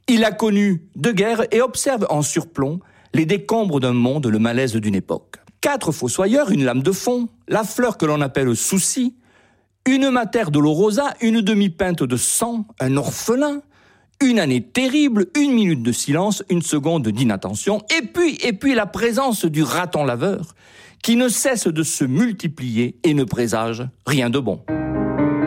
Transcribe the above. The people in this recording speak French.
Il a connu deux guerres et observe en surplomb les décombres d'un monde, le malaise d'une époque. 4 fossoyeurs, une lame de fond, la fleur que l'on appelle souci, une Mater Dolorosa, une demi-pinte de sang, un orphelin, une année terrible, 1 minute de silence, 1 seconde d'inattention, et puis la présence du raton laveur, qui ne cesse de se multiplier et ne présage rien de bon.